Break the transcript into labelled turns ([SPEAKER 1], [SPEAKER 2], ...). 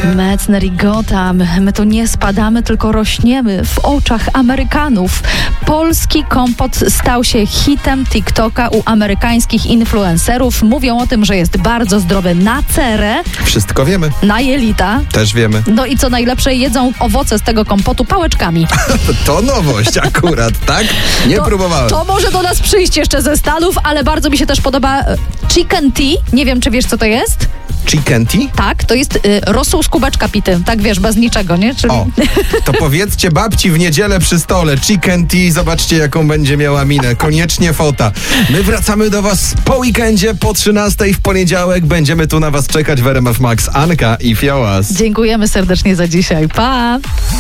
[SPEAKER 1] Metzner i Gotham. My tu nie spadamy, tylko rośniemy w oczach Amerykanów. Polski kompot stał się hitem TikToka u amerykańskich influencerów. Mówią o tym, że jest bardzo zdrowy na cerę,
[SPEAKER 2] Wszystko wiemy.
[SPEAKER 1] na jelita.
[SPEAKER 2] Też wiemy.
[SPEAKER 1] No i co najlepsze, jedzą owoce z tego kompotu pałeczkami.
[SPEAKER 2] To nowość akurat, tak? Nie próbowałem.
[SPEAKER 1] To może do nas przyjść jeszcze ze Stanów, ale bardzo mi się też podoba chicken tea. Nie wiem, czy wiesz, co to jest?
[SPEAKER 2] Chicken tea?
[SPEAKER 1] Tak, to jest rosół z kubeczka pity. Tak wiesz, bez niczego, nie? Czyli...
[SPEAKER 2] O, to powiedzcie babci w niedzielę przy stole chicken tea, zobaczcie jaką będzie miała minę. Koniecznie fota. My wracamy do was po weekendzie, po 13:00 w poniedziałek. Będziemy tu na was czekać w RMF Max. Anka i Fiołas.
[SPEAKER 1] Dziękujemy serdecznie za dzisiaj. Pa!